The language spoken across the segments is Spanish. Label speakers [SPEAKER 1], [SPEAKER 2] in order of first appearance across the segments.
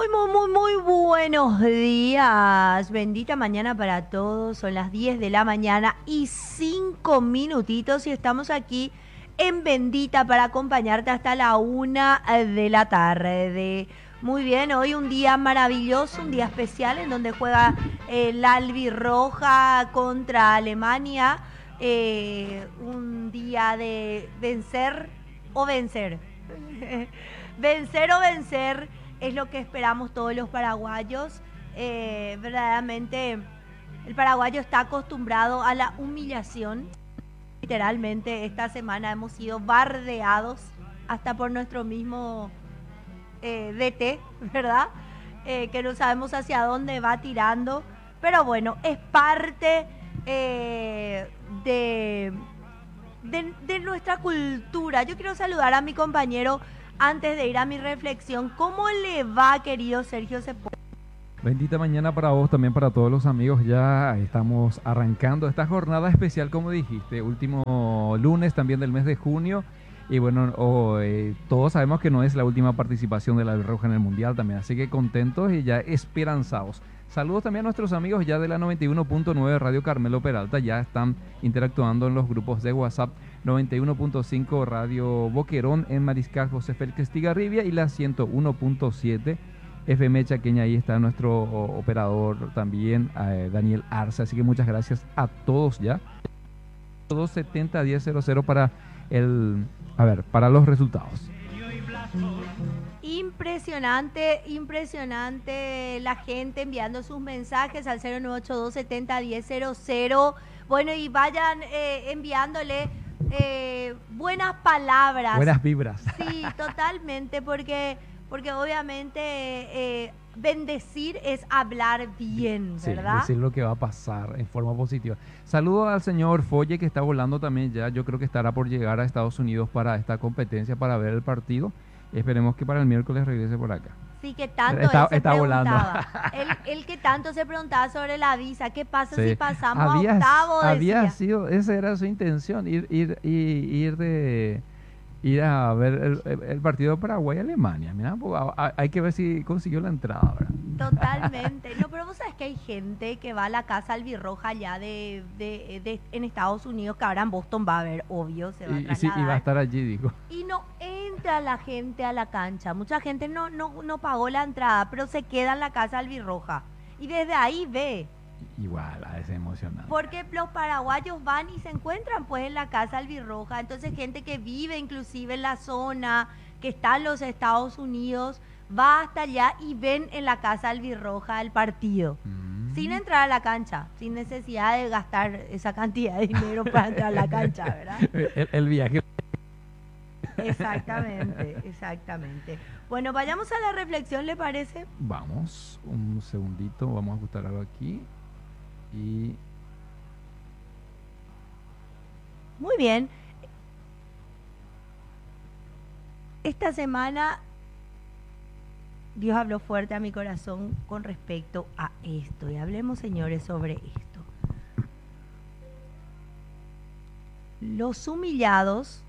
[SPEAKER 1] Muy buenos días. Bendita mañana para todos. Son las 10 de la mañana y 5 minutitos y estamos aquí en Bendita para acompañarte hasta la 1 de la tarde. Muy bien, hoy un día maravilloso, un día especial en donde juega la albirroja contra Alemania. Un día de vencer o vencer. Vencer o vencer es lo que esperamos todos los paraguayos. Verdaderamente, el paraguayo está acostumbrado a la humillación. Literalmente, esta semana hemos sido bardeados hasta por nuestro mismo DT, ¿verdad? Que no sabemos hacia dónde va tirando. Pero bueno, es parte de nuestra cultura. Yo quiero saludar a mi compañero antes de ir a mi reflexión. ¿Cómo le va, querido Sergio Sepúlveda?
[SPEAKER 2] Bendita mañana para vos, también para todos los amigos. Ya estamos arrancando esta jornada especial, como dijiste, último lunes también del mes de junio. Y bueno, todos sabemos que no es la última participación de la Albirroja en el Mundial también, así que contentos y ya esperanzados. Saludos también a nuestros amigos ya de la 91.9 Radio Carmelo Peralta, ya están interactuando en los grupos de WhatsApp. 91.5 Radio Boquerón en Mariscal José Félix Estigarribia y la 101.7 FM Chaqueña. Ahí está nuestro operador también, Daniel Arce. Así que muchas gracias a todos ya. 270-1000 para los resultados.
[SPEAKER 1] Impresionante la gente enviando sus mensajes al 0982701000. Bueno, y vayan enviándole buenas palabras.
[SPEAKER 2] Buenas vibras.
[SPEAKER 1] Sí, totalmente, porque obviamente bendecir es hablar bien, ¿verdad?
[SPEAKER 2] Sí, decir lo que va a pasar en forma positiva. Saludo al señor Folle, que está volando también ya. Yo creo que estará por llegar a Estados Unidos para esta competencia, para ver el partido. Esperemos que para el miércoles regrese por acá.
[SPEAKER 1] Sí, que tanto
[SPEAKER 2] está volando.
[SPEAKER 1] Él que tanto se preguntaba sobre la visa. ¿Qué pasa si pasamos a octavo?
[SPEAKER 2] Esa era su intención, ir a ver el partido de Paraguay-Alemania. Mira, hay que ver si consiguió la entrada ahora.
[SPEAKER 1] Totalmente. No, pero vos sabés que hay gente que va a la casa albirroja allá en Estados Unidos, que ahora en Boston va a haber, obvio, se va a trasladar.
[SPEAKER 2] Y va a estar allí, digo.
[SPEAKER 1] Y no entra la gente a la cancha. Mucha gente no pagó la entrada, pero se queda en la casa albirroja. Y desde ahí ve.
[SPEAKER 2] Igual, es emocionante.
[SPEAKER 1] Porque los paraguayos van y se encuentran pues en la casa albirroja. Entonces gente que vive inclusive en la zona, que está en los Estados Unidos, va hasta allá y ven en la casa albirroja el partido. Sin entrar a la cancha, sin necesidad de gastar esa cantidad de dinero para entrar a la cancha, ¿verdad?
[SPEAKER 2] El viaje.
[SPEAKER 1] Exactamente. Bueno, vayamos a la reflexión, ¿le parece?
[SPEAKER 2] Vamos, un segundito, vamos a ajustar algo aquí. Y
[SPEAKER 1] muy bien. Esta semana Dios habló fuerte a mi corazón con respecto a esto. Y hablemos, señores, sobre esto. Los humillados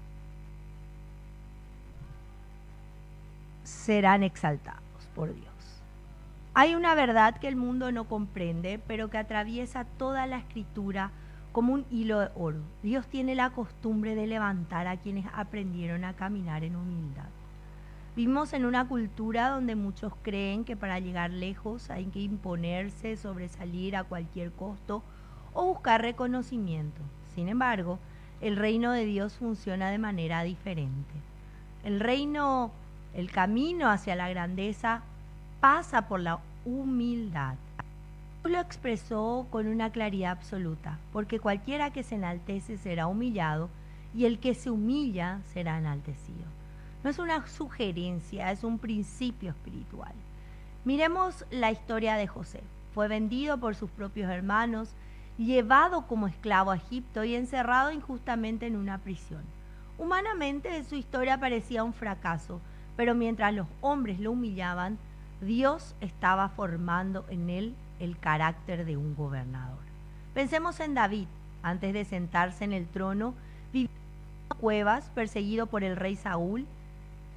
[SPEAKER 1] serán exaltados por Dios. Hay una verdad que el mundo no comprende, pero que atraviesa toda la escritura como un hilo de oro. Dios tiene la costumbre de levantar a quienes aprendieron a caminar en humildad. Vivimos en una cultura donde muchos creen que para llegar lejos hay que imponerse, sobresalir a cualquier costo o buscar reconocimiento. Sin embargo, el reino de Dios funciona de manera diferente. El camino hacia la grandeza pasa por la humildad. Lo expresó con una claridad absoluta, porque cualquiera que se enaltece será humillado y el que se humilla será enaltecido. No es una sugerencia, es un principio espiritual. Miremos la historia de José. Fue vendido por sus propios hermanos, llevado como esclavo a Egipto y encerrado injustamente en una prisión. Humanamente su historia parecía un fracaso, pero mientras los hombres lo humillaban, Dios estaba formando en él el carácter de un gobernador. Pensemos en David. Antes de sentarse en el trono, vivió en cuevas, perseguido por el rey Saúl,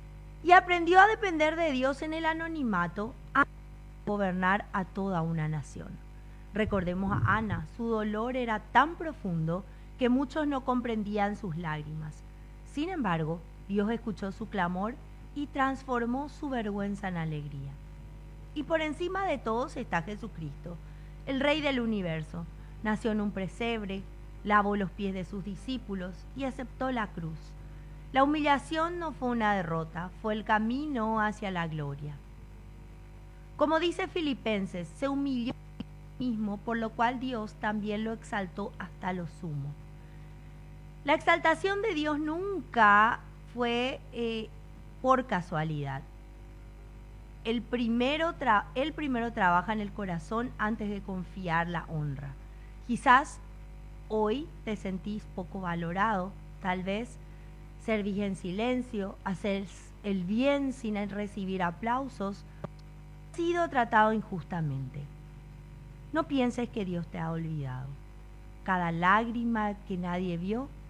[SPEAKER 1] y aprendió a depender de Dios en el anonimato a gobernar a toda una nación. Recordemos a Ana, su dolor era tan profundo que muchos no comprendían sus lágrimas. Sin embargo, Dios escuchó su clamor y transformó su vergüenza en alegría. Y por encima de todos está Jesucristo, el Rey del universo. Nació en un pesebre, lavó los pies de sus discípulos y aceptó la cruz. La humillación no fue una derrota, fue el camino hacia la gloria. Como dice Filipenses, se humilló a sí mismo, por lo cual Dios también lo exaltó hasta lo sumo. La exaltación de Dios nunca fue por casualidad. Él primero trabaja en el corazón antes de confiar la honra. Quizás hoy te sentís poco valorado, tal vez servís en silencio, haces el bien sin recibir aplausos, has sido tratado injustamente. No pienses que Dios te ha olvidado. Cada lágrima que nadie vio